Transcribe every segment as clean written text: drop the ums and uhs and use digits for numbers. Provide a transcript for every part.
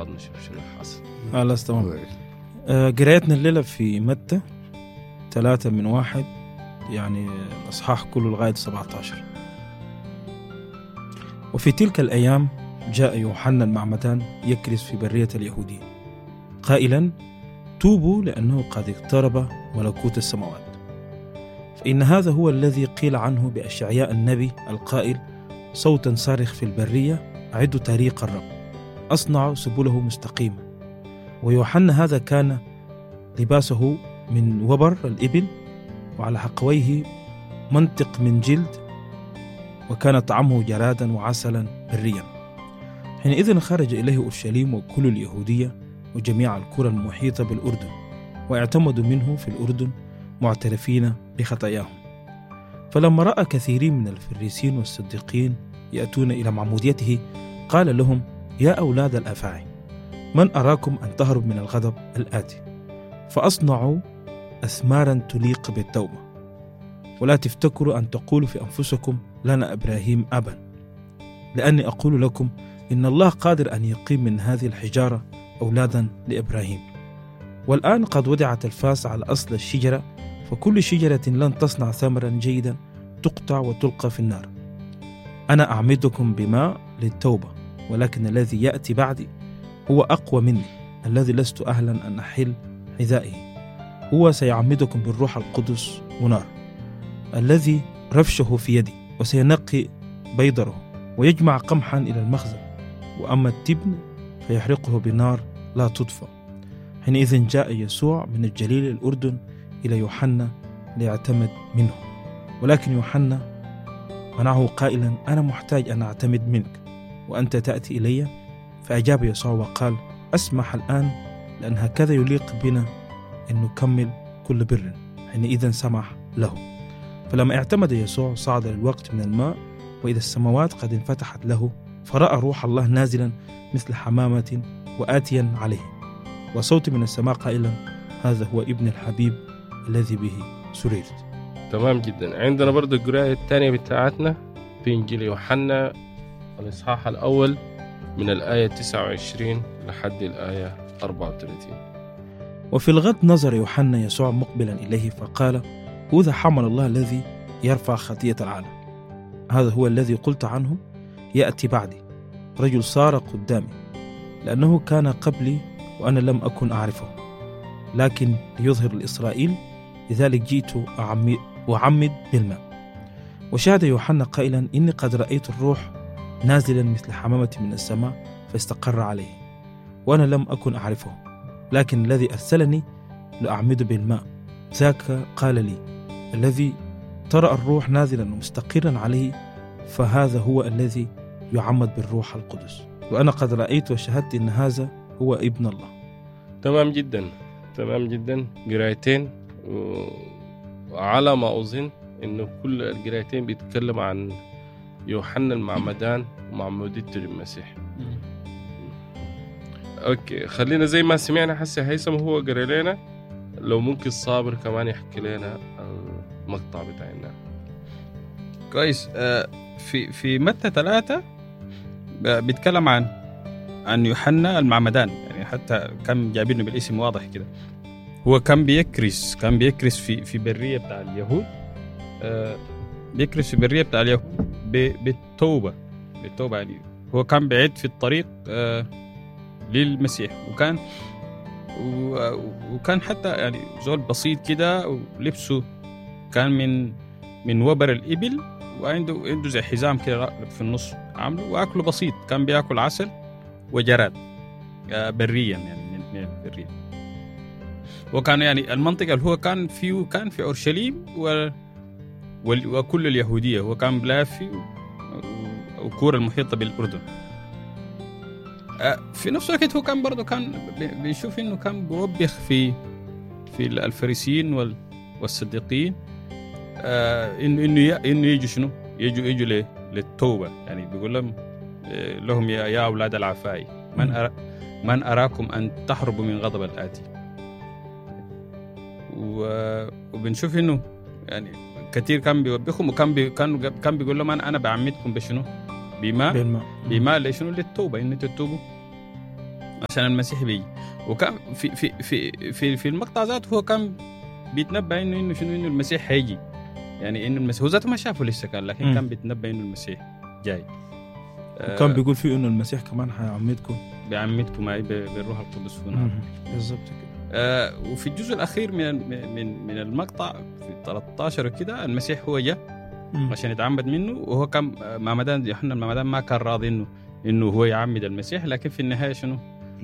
نشوف شنو حاصل. خلاص تمام. قراءتنا الليلة في متى 3:1 يعني الأصحاح كله لغاية 17. وفي تلك الأيام جاء يوحنا المعمدان يكرز في برية اليهودية قائلا توبوا لأنه قد اقترب ملكوت السماوات. فإن هذا هو الذي قيل عنه بأشعياء النبي القائل صوتا صارخ في البرية أعدوا طريق الرب أصنعوا سبله مستقيمة. ويوحنا هذا كان لباسه من وبر الإبل وعلى حقويه منطق من جلد وكان طعمه جرادا وعسلا بريا. حينئذ خرج إليه أورشليم وكل اليهودية وجميع القرى المحيطة بالأردن واعتمدوا منه في الأردن معترفين بخطاياهم. فلما رأى كثيرين من الفريسين والصديقين يأتون إلى معموديته قال لهم يا أولاد الأفاعي من أراكم أن تهرب من الغضب الآتي فأصنعوا أثمارا تليق بالتوبة ولا تفتكروا أن تقولوا في أنفسكم لنا إبراهيم أبا لأني أقول لكم إن الله قادر أن يقيم من هذه الحجارة أولادا لإبراهيم. والآن قد وضعت الفاس على أصل الشجرة فكل شجرة لن تصنع ثمرا جيدا تقطع وتلقى في النار. أنا أعمدكم بماء للتوبة ولكن الذي يأتي بعدي هو أقوى مني الذي لست أهلا أن أحل حذائه هو سيعمدكم بالروح القدس ونار الذي رفشه في يدي وسينقي بيضره ويجمع قمحا إلى المخزن وأما التبن فيحرقه بنار لا تطفى. حينئذ جاء يسوع من الجليل الأردن إلى يوحنا ليعتمد منه ولكن يوحنا منعه قائلا أنا محتاج أن أعتمد منك وأنت تأتي إلي. فأجاب يسوع وقال أسمح الآن لأن هكذا يليق بنا أن نكمل كل بر. حينئذ سمح له. فلما اعتمد يسوع صعد للوقت من الماء وإذا السماوات قد انفتحت له فرأى روح الله نازلا مثل حمامة وآتيا عليه وصوت من السماء قائلا هذا هو ابن الحبيب الذي به سررت. تمام جدا. عندنا برضو القراءة الثانية بتاعتنا في إنجيل يوحنا الإصحاح الأول من الآية 29 لحد الآية 34. وفي الغد نظر يوحنا يسوع مقبلا إليه فقال هذا حمل الله الذي يرفع خطية العالم. هذا هو الذي قلت عنه يأتي بعدي رجل صار قدامي لأنه كان قبلي وأنا لم أكن أعرفه لكن ليظهر لإسرائيل لذلك جئت أعمد بالماء. وشهد يوحنا قائلا إني قد رأيت الروح نازلا مثل حمامة من السماء فاستقر عليه وأنا لم أكن أعرفه لكن الذي أرسلني لأعمد بالماء ذاك قال لي الذي ترى الروح نازلا ومستقرا عليه فهذا هو الذي يعمد بالروح القدس وأنا قد رأيت وشهدت إن هذا هو ابن الله. تمام جدا. تمام جدا. قراءتين وعلى ما أظن إنه كل القراءتين بيتكلم عن يوحنا المعمدان ومعموديته للمسيح. أوكي خلينا زي ما سمعنا حسي هيثم هو قرأ لنا لو ممكن صابر كمان يحكي لنا المقطع بتاعنا. كويس. في متى 3 بيتكلم عن يوحنا المعمدان يعني حتى كان جايبينه بالاسم واضح كده. هو كان بيكرس في برية بتاع اليهود. بيكرس في برية بتاع اليهود بالتوبة يعني هو كان بعيد في الطريق للمسيح وكان حتى يعني زول بسيط كده ولبسه كان من وبر الإبل وعنده زي حزام كده في النص عامله وأكله بسيط كان بيأكل عسل وجراد بريا يعني من البرية. وكان يعني المنطقة اللي هو كان في أورشليم وكل اليهودية هو كان بلافي وكورة المحيطة بالأردن. في نفس الوقت هو كان برضه كان بيشوف إنه كان بيوبخ في الفريسيين والصديقين إنه يجوا شنو يجوا للتوبة يعني بيقول لهم يا أولاد العفاي من أراكم أن تحربوا من غضب الآتي. وبنشوف إنه يعني كثير كان بيوبخهم وكان بيقول لهم أنا بعمدكم بشنو بماء لشنو للتوبة إن تتوبوا عشان المسيح بيجي. وكان في المقطع ذاته هو كان بيتنبأ انه شنو، انه المسيح هيجي، يعني انه المسيح هو ذاته ما شافه لسه كان، لكن كان بيتنبأ انه المسيح جاي. وكان بيقول فيه انه المسيح كمان حيعمدكم معي بالروح القدس هنا. بالضبط كده. وفي الجزء الاخير من المقطع في 13 وكده المسيح هو جاء عشان يتعمد منه، وهو كان معمدان يوحنا المعمدان ما كان راضي انه هو يعمد المسيح، لكن في النهايه شنو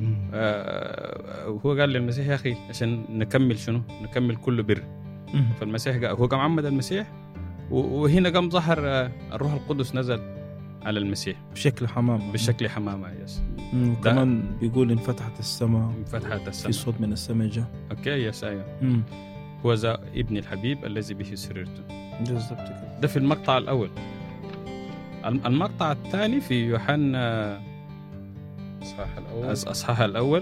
هو قال للمسيح يا اخي عشان نكمل كل بر. فالمسيح هو قام عمد المسيح، وهنا قام ظهر الروح القدس نزل على المسيح بشكل حمامة. يس. وكمان بيقول انفتحت السماء في صوت من السماء جاء. اوكي يس ايوه. هو ذا ابن الحبيب الذي به سررت. بالضبط كده. ده في المقطع الاول. المقطع الثاني في يوحنا اصحاح الاول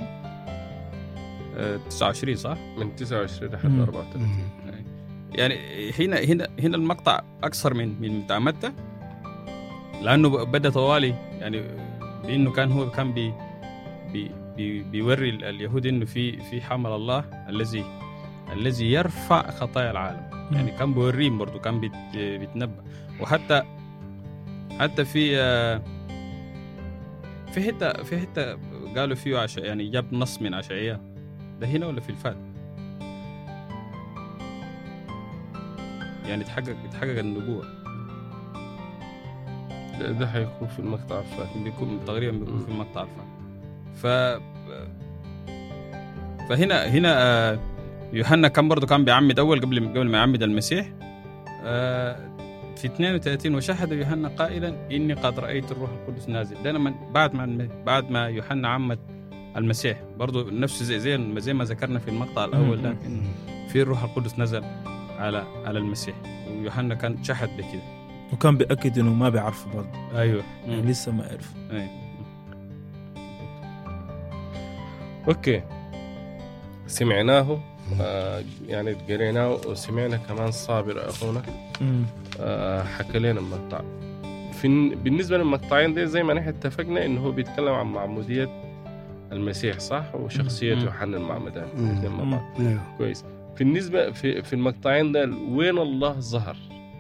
29 صح؟ من 29 لحد 34. يعني هنا المقطع اكثر من بتاع متى، لانه بدا طوالي يعني بانه هو كان بيوري اليهود انه في حمل الله الذي يرفع خطايا العالم. يعني كان بيوريهم برضه، كان بيتنبأ. وحتى في حته قالوا فيه يعني جاب نص من عشعية. ده هنا ولا في الفات؟ يعني تحقق النبوة. ده حيكون في المقطع الفات، بيكون في المقطع الفات. فهنا يوحنا كان برضو كان بيعمد أول قبل ما يعمد المسيح في 32 وشهد يوحنا قائلا إني قد رأيت الروح القدس نازل. ده لما بعد ما يوحنا عمد المسيح برضو نفس زي ما ذكرنا في المقطع الأول، لكن في الروح القدس نزل على المسيح، ويوحنا كان شهد بكده، وكان بيأكد إنه ما بيعرفه برضو. أيوة يعني لسه ما عرف. أيوة. أوكي، سمعناه يعني قريناه، وسمعنا كمان صابر أخونا حكى لنا المقطع. بالنسبة للمقطعين دي زي ما نحن اتفقنا إنه هو بيتكلم عن معمودية المسيح صح، وشخصية يوحنا المعمدان الاثنين مع بعض. كويس. بالنسبة في المقطعين ده وين الله ظهر؟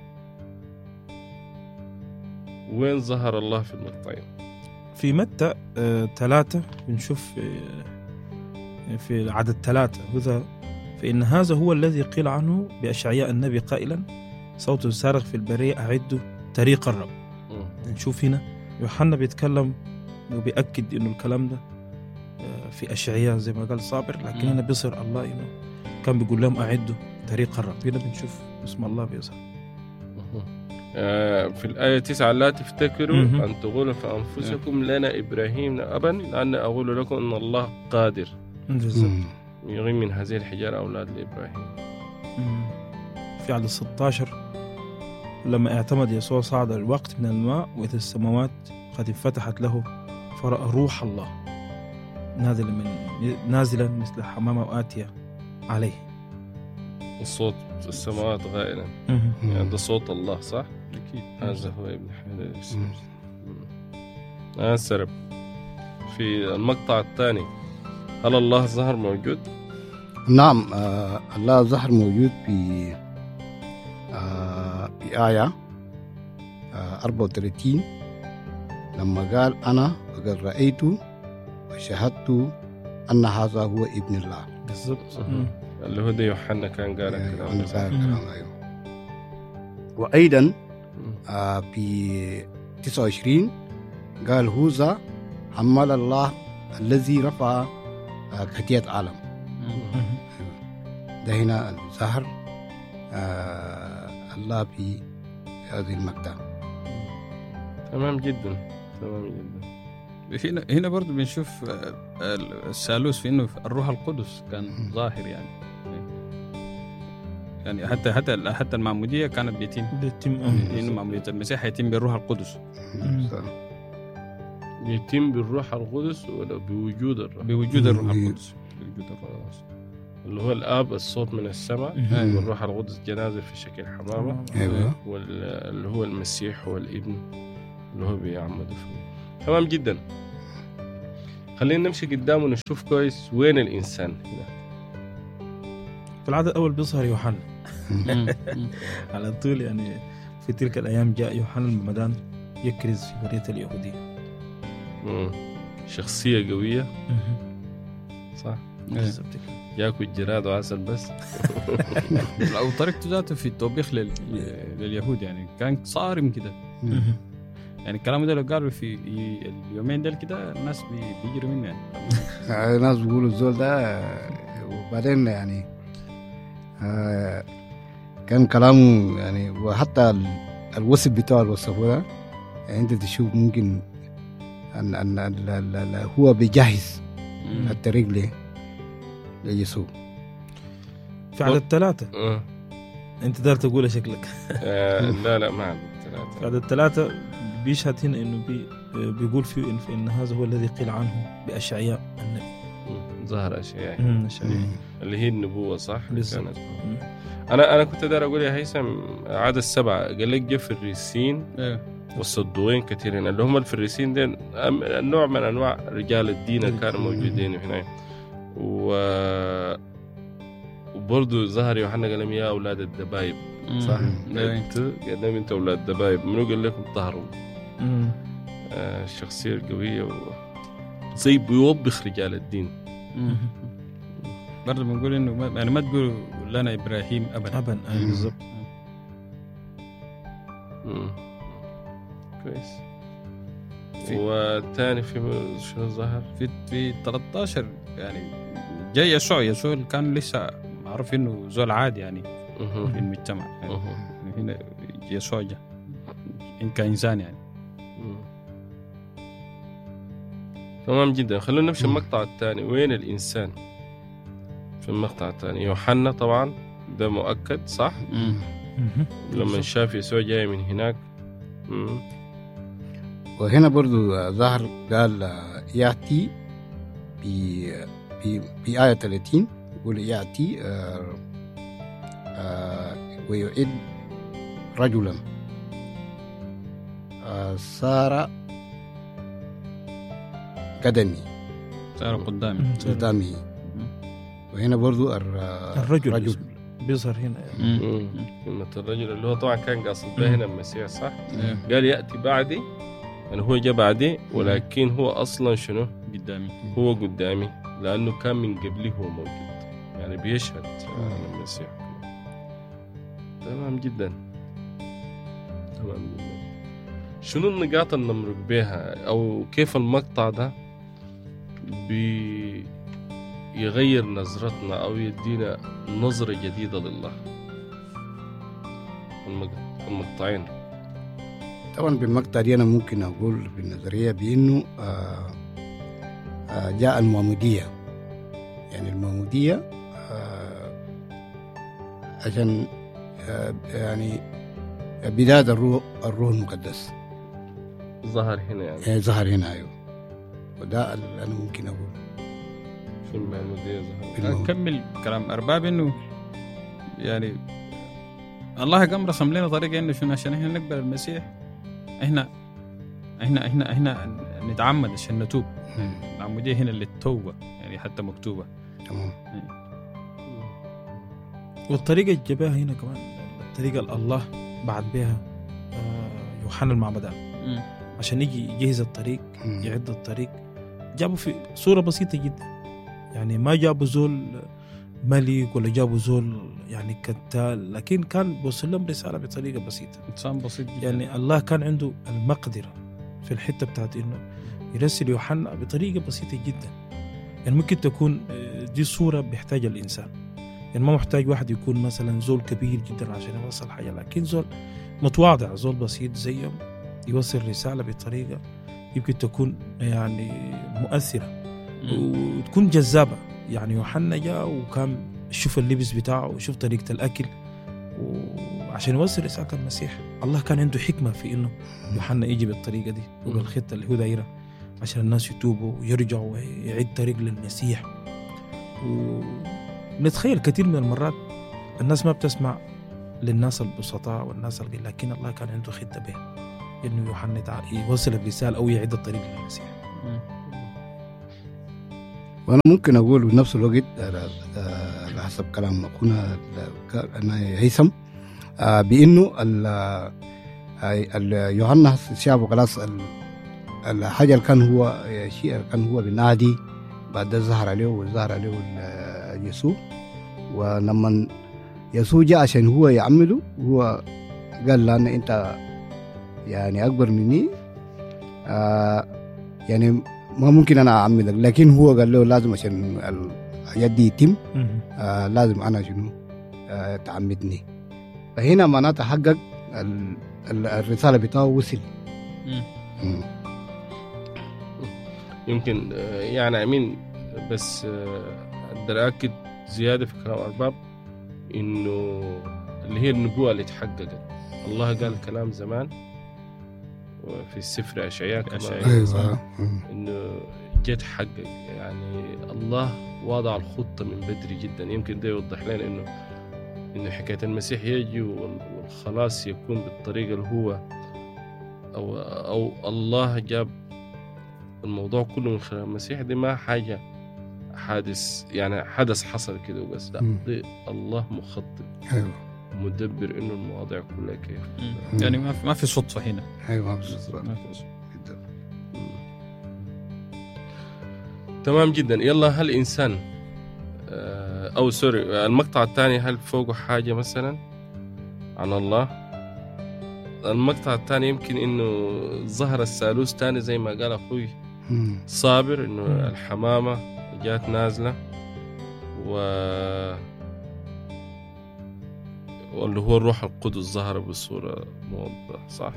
وين ظهر الله في المقطعين؟ في متى 3 بنشوف في عدد 3 هذا، فإن هذا هو الذي قيل عنه بأشعياء النبي قائلا صوت صارخ في البرية أعدوا طريق الرب. نشوف هنا يوحنا بيتكلم وبيأكد إنه الكلام ده في أشعياء زي ما قال صابر، لكن هنا بيصير الله إنه كان بيقول لهم أعدوا طريق الرب. هنا بنشوف اسم الله بيظهر. في الآية 9 لا تفتكروا أن تقولوا في أنفسكم لنا إبراهيم أبا لأن أقول لكم أن الله قادر يغيم من هذه الحجارة أولاد لإبراهيم. في عدد 16 لما اعتمد يسوع صعد الوقت من الماء وإذا السماوات قد انفتحت له فرأى روح الله نازلا مثل حمامة وآتية عليه. الصوت في السماوات غائلا، يعني ده صوت الله صح؟ أكيد. هذا هو ابن حيدر. سرب في المقطع الثاني هل الله ظهر موجود؟ نعم، الله ظهر موجود في آية 34 لما قال أنا قد رأيت وشهدت أن هذا هو ابن الله. بالضبط. اللي هو ده يوحنا كان قال كلام. وأيضا في 29 قال هوذا حمل الله الذي رفع خطية العالم. ده هنا ظهر الله في هذه المقطع. تمام جدا. هنا برضو بنشوف الثالوث في انه الروح القدس كان ظاهر يعني حتى المعمودية كانت بيتم انه معمودية المسيح يتم بالروح القدس. يتم بالروح القدس ولا بوجود الروح؟ بوجود الروح القدس. اللي هو الآب الصوت من السماء، والروح القدس جنازة في شكل حمامة، واللي هو المسيح هو الابن اللي هو بيعمد فيه. تمام جدا. خلينا نمشي قدام ونشوف كويس وين الإنسان هنا. في العدد الأول بيظهر يوحنا على طول، يعني في تلك الأيام جاء يوحنا المعمدان يكرز في برية اليهودية. شخصية قوية صح؟ بالضبط كده. ياكل جراد وعسل بس. أو طريقته ذاته في التوبيخ لليهود يعني كان صارم كده. يعني الكلام ده لو قالوا في اليومين دول كده الناس بيجروا منه يعني. الناس بيقولوا الزول ده. وبعدين يعني كان كلامه يعني، وحتى الوصف بتاعه الوصفه ده يعني انت تشوف ممكن ان هو بيجهز الطريق ليسوع. في عدد 3 انت دار تقول شكلك. لا ما عدد 3. في عدد 3 بيشهد هنا انه بيقول فيه إن هذا هو الذي قيل عنه بأشعياء النبي. ظهر أشعياء اللي هي النبوة صح. كانت. أنا كنت دار أقول يا هيثم عدد 7 قال لك جاء الفريسين والصدوين كثيرين اللي هم الفريسين دين نوع من أنواع رجال الدين اللي كانوا موجودين هنا. وبرضو ظهر يوحنا قال لهم يا أولاد الدبايب صح. قال لهم أنت أولاد الدبايب منو قال لكم طهروا. الشخصية القوية زي بيوبخ رجال الدين. برضو بنقول إنه يعني ما تقولوا لنا إبراهيم أبا. بالضبط. كويس. والثاني في شنو ظهر في 13 يعني جاي يسوع كان لسه معروف إنه زول عادي يعني في المجتمع يعني. هنا يسوع جاء إن كإنسان يعني. تمام جدا. خلونا نمشي المقطع الثاني. وين الإنسان في المقطع الثاني؟ يوحنا طبعا ده مؤكد صح. لما شاف يسوع جاي من هناك. وهنا برضو ظهر قال يأتي بآية 30 يقول يأتي ويعد رجلا صار قدامي. وهنا برضو الرجل بيظهر هنا كلمة الرجل اللي هو طبعا كان قاصد به هنا المسيح صح. قال يأتي بعدي يعني هو جاء بعدي ولكن هو أصلا شنو هو قدامي لأنه كان من قبله هو موجود يعني بيشهد عن المسيح. تمام جدا. شنو النقاط اللي نمرق بها أو كيف المقطع ده يغير نظرتنا أو يدينا نظرة جديدة لله؟ المقطعين طبعا بالمقطع دي أنا ممكن أقول بالنظرية بأنه جاء المعمودية. يعني المعمودية عشان يعني بداية الروح المقدس ظهر هنا يعني ظهر هنا أيوه. وده اللي أنا ممكن أقول في المعمودية ظهر. أكمل كلام أرباب إنه يعني الله قام رسم لنا طريقة إنه شنو عشان إحنا نقبل المسيح إحنا نتعمد عشان نتوب. العمودية هنا للتوبة يعني حتى مكتوبة. تمام. والطريقة الجباها هنا كمان الطريقة الله بعد بها يوحنا المعمدان عشان يجي يجهز الطريق يعد الطريق. جابوا في صورة بسيطة جدا يعني ما جابوا زول ملك ولا جابوا زول يعني كتال، لكن كان بوصل لهم رسالة بطريقة بسيطة. إنسان بسيط جدا. يعني الله كان عنده المقدرة في الحتة بتاعت إنه يرسل يوحنا بطريقة بسيطة جدا. يعني ممكن تكون دي صورة بيحتاجها الإنسان. يعني ما محتاج واحد يكون مثلا زول كبير جدا عشان يوصل حاجة، لكن زول متواضع زول بسيط زيهم يوصل رسالة بطريقة يمكن تكون يعني مؤثرة وتكون جذابة. يعني يوحنا جاء وكان شوف اللبس بتاعه وشوف طريقة الأكل وعشان يوصل رسالة المسيح. الله كان عنده حكمة في إنه يوحنا يجي بالطريقة دي وبالخطة اللي هو دايرة عشان الناس يتوبوا ويرجعوا ويعيد طريق للمسيح. ونتخيل كثير من المرات الناس ما بتسمع للناس البسطاء والناس القليل، لكن الله كان عنده خطة به إنه يوحنا يوصل الرسالة أو يعيد الطريق للمسيح. وأنا ممكن أقول بنفس الوقت على حسب كلام أخونا هيثم بأنه يوحنا شافوا خلاص الحاجة اللي كان هو شيء كان هو بنادي بعد ظهر عليه وظهر عليه يسوع. ولما يسوع جاء عشان هو يعمله هو قال لأن أنت يعني أكبر مني يعني ما ممكن أنا أعملك، لكن هو قال له لازم عشان الحاجات دي يتم لازم أنا شنو تعمدني. فهنا معناتها حقق الرسالة بتاعه وصل. يمكن يعني أمين بس أقدر أكد زيادة في كلام أرباب إنه اللي هي النبوة اللي تحققت. الله قال كلام زمان وفي السفر أشعياء كمان أيوة. إنه جت حقق، يعني الله وضع الخطة من بدري جدا. يمكن ده يوضح لنا إنه حكاية المسيح يجي والخلاص يكون بالطريقة اللي هو أو الله جاب الموضوع كله من خلال المسيح. دي ما حاجة حادث يعني حدث حصل كده وبس، لا دي الله مخطط أيوة. مدبر إنه المواضيع كلها كيف يعني ما في صدفة هنا. أيوة. ما في صدفة. تمام جدا. يلا هل إنسان أو سوري المقطع الثاني هل فوقه حاجة مثلا عن الله؟ المقطع الثاني يمكن إنه ظهر الثالوث تاني زي ما قال أخوي صابر، إنه الحمامة جات نازلة واللي هو الروح القدس ظهر بصورة موضحة صح؟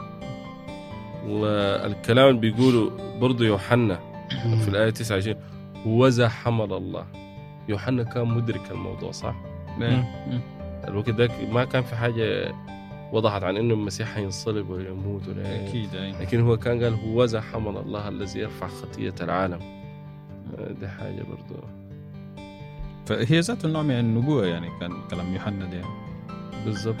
والكلام اللي بيقوله برضو يوحنا في الآية 29 وذا حمل الله. يوحنا كان مدرك الموضوع صح؟ الوقت ده ما كان في حاجة وضحت عن إنه المسيح هينصلب ويموت ولا أكيد لكن هو كان قال هو ذا حمل الله الذي يرفع خطية العالم. ده حاجة برضو فهي ذات النوع من النبوة يعني كان كلام يوحنا ده بالضبط.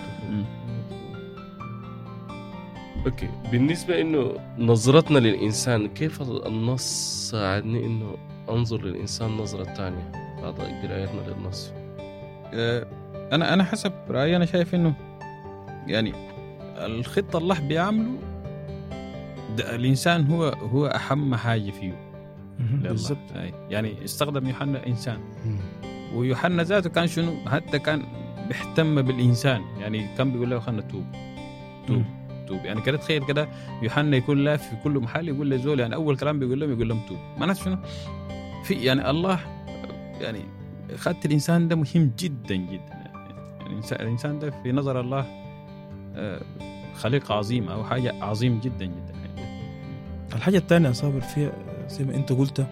أوكي بالنسبة إنه نظرتنا للإنسان كيف النص ساعدني إنه أنظر للإنسان نظرة تانية بعد قراءتنا للنص؟ أنا حسب رأيي أنا شايف إنه يعني الخطة الله بيعمله الإنسان هو أهم حاجة فيه بالضبط. يعني استخدم يوحنا إنسان ويوحنا ذاته كان شنو حتى كان بيهتم بالإنسان، يعني كان بيقول له خلنا توب يعني كده تخيل كده يوحنا يكون لاف في كل محل يقول له زول، يعني أول كلام بيقول لهم توب. معناته شنو في يعني الله يعني خدت الإنسان ده مهم جدا جدا. يعني الإنسان ده في نظر الله خليقة عظيمة أو حاجة عظيم جدا جدا. الحاجة الثانية صابر فيها زي ما أنت قلت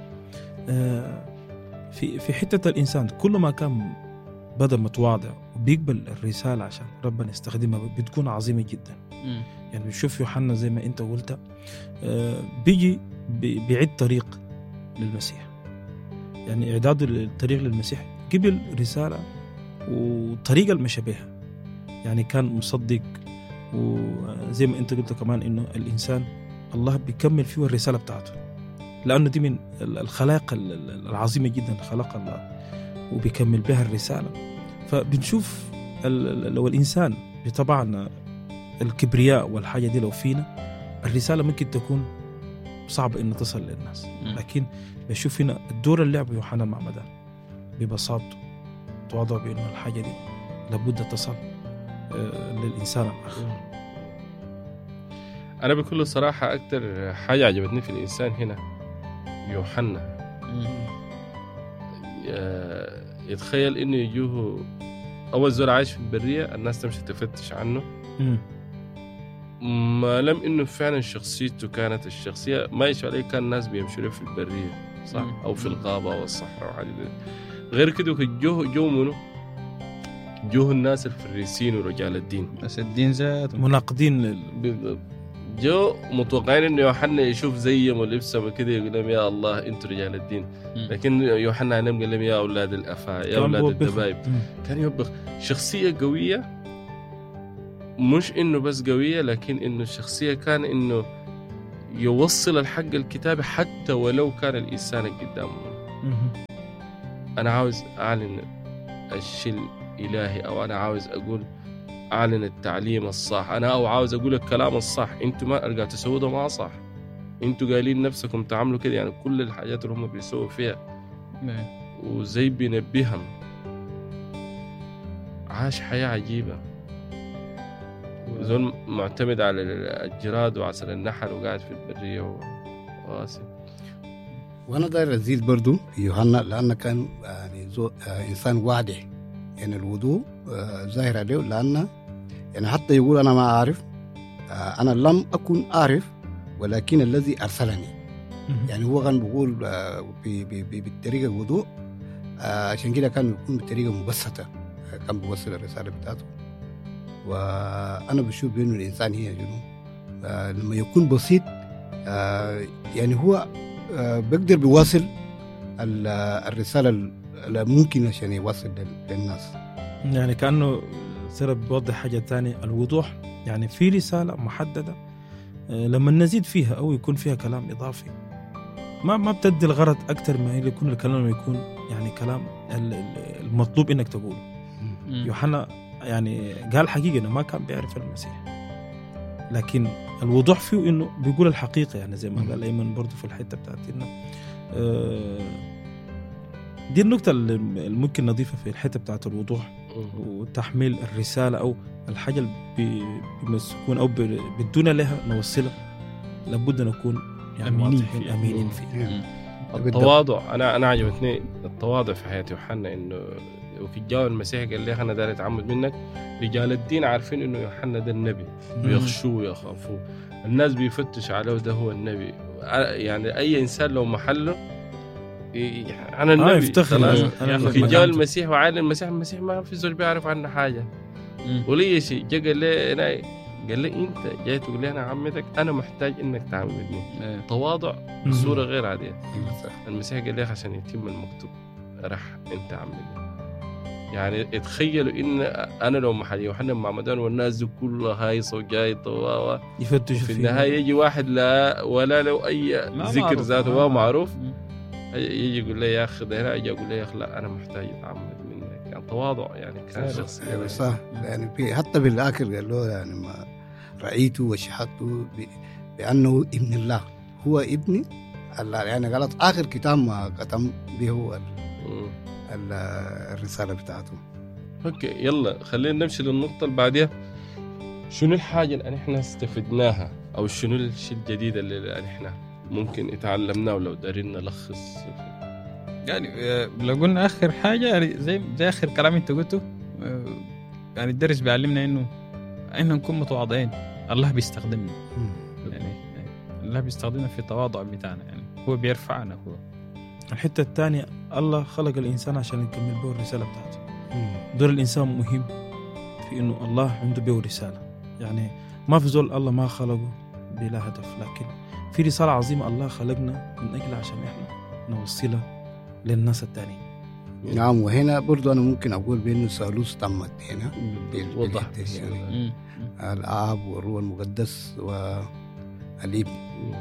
في حتة الإنسان كل ما كان بدأ متواضع وبيقبل الرسالة عشان ربنا يستخدمها بتكون عظيمة جدا. يعني بنشوف يوحنا زي ما أنت قلت بيجي بيعد طريق للمسيح، يعني إعداده للطريق للمسيح قبل رسالة وطريقة المشابهة، يعني كان مصدق. وزي ما أنت قلت كمان إنه الإنسان الله بيكمل فيه الرسالة بتاعته، لأنه دي من الخلاق العظيمة جدا خلق الله وبيكمل بها الرسالة. فبنشوف لو الإنسان بطبعنا الكبرياء والحاجة دي لو فينا الرسالة ممكن تكون صعبة إن تصل للناس، لكن بشوف هنا الدور اللي لعبه يوحنا المعمدان ببساطته تواضع بأنه الحاجة دي لابد تصل للإنسان الآخر. أنا بكل صراحة أكتر حاجة عجبتني في الإنسان هنا يوحنا يتخيل إنه يجوه أول زول عايش في البرية الناس تمشي تفتش عنه ما لم إنه فعلا شخصيته كانت الشخصية ما يشوف عليه كان الناس بيمشوا في البرية صح أو في الغابة والصحراء وحاجة غير كده جو منه جوه الناس الفريسين ورجال الدين بس الدين ذات مناقضين جو متوقعين انه يوحنا يشوف زيهم ولبسهم وكده يقول لهم يا الله انتوا رجال الدين، لكن يوحنا عليهم قال لهم يا اولاد الافا يا اولاد الدبايب. كان يوبخ شخصيه قويه، مش انه بس قويه لكن انه الشخصيه كان انه يوصل الحق الكتابي حتى ولو كان الانسان قدامه. أنا عاوز أعلن الشيء الإلهي، أو أنا عاوز أقول أعلن التعليم الصح، أنا أو عاوز أقول الكلام الصح. أنتوا ما أرجع تسووا ده ما صح، أنتوا قايلين نفسكم تعملوا كده. يعني كل الحاجات اللي هم بيسووا فيها وزي بينبههم. عاش حياة عجيبة، زول معتمد على الجراد وعسل النحل وقاعد في البرية وواسع. وانا داير ازيد برضو يوحنا، لان كان يعني انسان واضح، يعني الوضوء ظاهر عليه، لان يعني حتى يقول انا ما اعرف، انا لم اكن اعرف ولكن الذي ارسلني. يعني هو كان بيقول بالطريقه الوضوء، عشان كده كان يكون بطريقه مبسطه، كان بيوصل الرساله بتاعته. وانا بشوف بانه الانسان هي جنون لما يكون بسيط، يعني هو بيقدر بيواصل الرسالة اللي ممكن عشان يوصل للناس. يعني كأنه سيرة بيوضح حاجة تانية، الوضوح يعني في رسالة محددة لما نزيد فيها أو يكون فيها كلام إضافي ما بتدي الغرض أكتر ما يكون الكلام يكون يعني كلام المطلوب إنك تقوله. يوحنا يعني قال حقيقة إنه ما كان بيعرف المسيح، لكن الوضوح فيه إنه بيقول الحقيقة. يعني زي ما قال أيمن برضو في الحتة بتاعتنا، دي النقطة اللي ممكن نضيفها في الحتة بتاعت الوضوح وتحميل الرسالة أو الحاجة اللي بيمسكون أو بدون لها نوصلها، لابد نكون يعني أمينين فيه. التواضع، أنا عجبتني التواضع في حياة يوحنا، إنه وفي الجو المسيح قال لي أنا داري أتعمد منك. رجال الدين عارفين إنه يوحنا ده النبي، بيخشوه ويخافوه، الناس بيفتش عليه ده هو النبي. يعني أي إنسان لو محله أنا النبي يفتخر. في الجو المسيح وعالم المسيح ما في زول بيعرف عنه حاجة ولي شيء. جا قال لي أنت جاي تقول لي أنا عمتك، أنا محتاج إنك تعمدني. تواضع بصورة غير عادية. المسيح قال لي عشان يتم المكتوب راح أنت عمدني. يعني اتخيلوا ان انا لو محل يوحنا معمدان والناس دي كلها هايصه وجايطه يفتشوا في النهايه يجي واحد لا ولا لو اي ذكر ذاته ما معروف، يجي يقول لي يا اخي ده هنا، اجي اقول لي يا اخي لا انا محتاج اتعمد منك. يعني تواضع يعني كان شخص يعني صح. يعني في حتى بالاخر قال له يعني ما رايته وشهدته بانه ابن الله، هو ابن الله. يعني قالت اخر كتاب ما ختم به هو الرسالة بتاعته. اوكي يلا خلينا نمشي للنقطة اللي بعدها. شنو الحاجة اللي احنا استفدناها، او شنو الشيء الجديد اللي احنا ممكن اتعلمناه ولو دارين نلخص؟ يعني لو قلنا اخر حاجة يعني زي اخر كلام انت قلته، يعني الدرس بيعلمنا انه احنا نكون متواضعين. الله بيستخدمنا، يعني الله بيستخدمنا في التواضع بتاعنا، يعني هو بيرفعنا. هو الحتة الثانية، الله خلق الإنسان عشان يكمل به الرسالة بتاعته. دور الإنسان مهم في إنه الله عنده به رسالة. يعني ما في زول الله ما خلقه بلا هدف، لكن في رسالة عظيمة الله خلقنا من أجل عشان إحنا نوصلها للناس التانيين. نعم. وهنا برضو أنا ممكن أقول بأنه الثالوث تمت هنا وضح يعني الآب والروح المقدس والابن.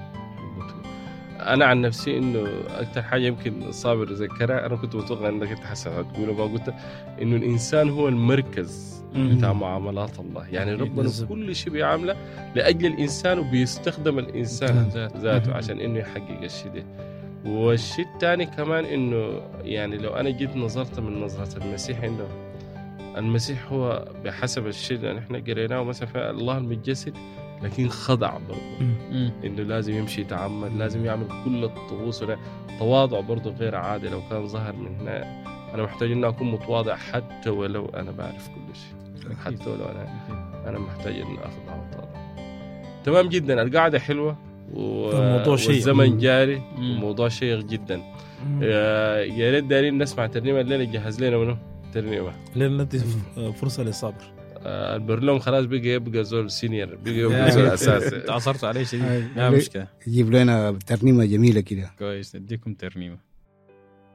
أنا عن نفسي إنه أكتر حاجة يمكن صابر ذكرها، أنا كنت متوقع إنك أنت حسن هتقوله ما قلت، إنه الإنسان هو المركز بتاع معاملات الله. يعني ربنا كل شيء بيعمله لأجل الإنسان، وبيستخدم الإنسان ذاته عشان إنه يحقق الشيء ده. والشيء الثاني كمان إنه يعني لو أنا جيت نظرت من نظرة المسيح، إنه المسيح هو بحسب الشيء اللي إحنا قريناه مثلا في الله المتجسد، لكن خضع برضه، إنه لازم يمشي يتعمد، لازم يعمل كل الطقوس. تواضع برضه غير عادي. لو كان ظهر من هنا أنا محتاج إنه أكون متواضع حتى ولو أنا بعرف كل شيء، حتى ولو أنا محتاج إنه أخضع وتواضع. تمام جدا. القاعدة حلوة والزمن جاري وموضوع شيق جدا. يا ريت دارين نسمع ترنيمة الليلة. جهز لنا منه ترنيمة الليلة ندي فرصة للصبر. البرلوم خلاص بقى زول سينيور، بقى زول أساسي. تعصرت عليه شديد. لا مشكلة، يجيب لنا ترنيمة جميلة كده. كويس نديكم ترنيمة.